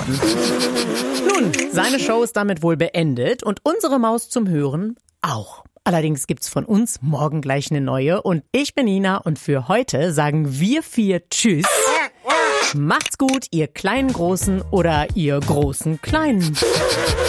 Nun, seine Show ist damit wohl beendet und unsere Maus zum Hören auch. Allerdings gibt's von uns morgen gleich eine neue und ich bin Nina und für heute sagen wir 4 Tschüss. Macht's gut, ihr kleinen Großen oder ihr großen Kleinen.